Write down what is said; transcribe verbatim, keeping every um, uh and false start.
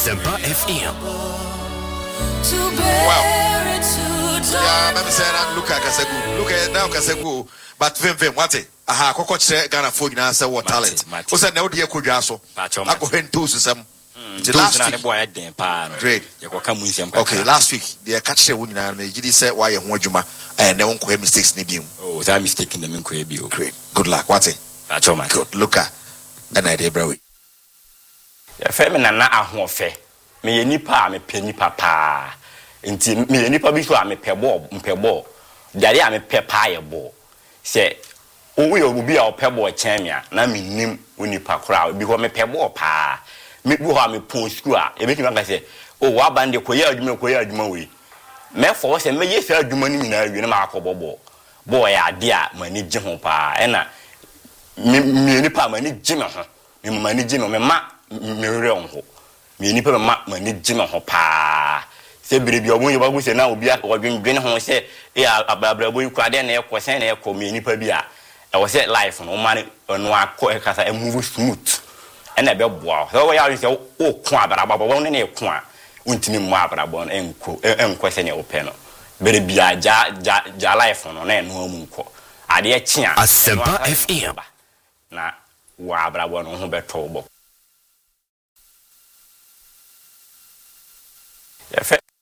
Asempa F M. Wow. Yeah, let me say that. Look at Kasegu. Look at now Kasegu. But vim vim what it? Aha, koko chire Ghana for you say what talent. O say na odi ekwadwa so. Ako hento susem. The last week boy den pa. Great. Okay, last week they catch the win na me gidi say why ho adwuma and they won ko mistakes ni biom. Oh, that mistake in them ko e bio. Great. Good luck. What it? Achoma. Good. Look at. And I dey brawe. Ya fe me nana ahofe. Me ye nipa me pe nipa pa. Nti me ye nipa bi so a me pe ball, mpe ball. Dare a me pe pa ye ball. Se owo ye obi a pe ball chen me a na me nim onipa kora bi ho me pe ball pa. Me bu ho me pon school a e be ki ma say o wa bande koye adwuma koye adwuma we. Me for say me ye fa adwuma ni nyina wi na ma akọ ball. Boy ade a mani gye ho pa. E na me me nipa mani gye me ho. Me mani gye me ma me re on ho. Me nipa me ma mani gye me ho pa. Se birebi obun ye bagu se na obi a odwendwen ho se e abrabrabo yi kwade na ekosen na ekọ me nipa bi a e wo se life no ma no akọ e kasa e move smooth e na be boa so wo ya se o ko abrababo wo ne na eko a untimi mu abrababo no enko enko se ne ope no birebi a ja ja life no na eno amu nko ade e chia Asempa F M na wo abrababo no ho beto bo.